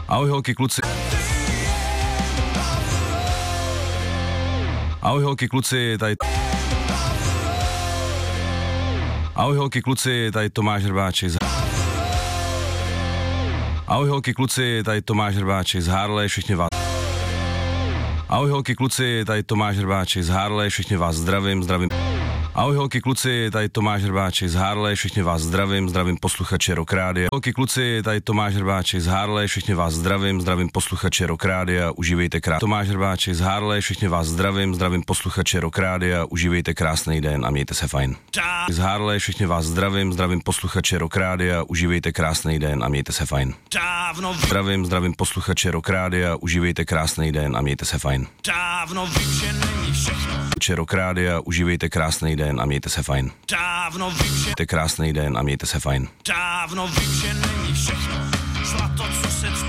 Ahoj holky, kluci. Ahoj holky, kluci, tady... Ahoj holky, kluci, tady Tomáš Hrbáček. Ahoj holky, kluci, tady Tomáš Hrbáček z Harley, všichni vás... Ahoj holky, kluci, tady Tomáš Hrbáček z Harley, všichni vás zdravím. Ahoj holky, kluci, tady Tomáš Hrbáček z Harley, všichni vás zdravím posluchače Rock Rádia. Holky, kluci, tady Tomáš Hrbáček z Harley, všichni vás zdravím posluchače Rock Rádia, užívejte krásný. Tomáš Hrbáček z Harley, všichni vás zdravím posluchače Rock Rádia, užívejte krásný den a mějte se fajn. Z Harley, všichni vás zdravím posluchače Rock Rádia, užívejte krásný den a mějte se fajn. Zdravím posluchače Rock Rádia, užívejte krásný den a mějte se fajn. Dávno vím, že není všechno. Rock Rádia, užívejte krásný den a mějte se fajn. Dávno vím, že... Krásný den a mějte se fajn. Dávno vím, že není všechno.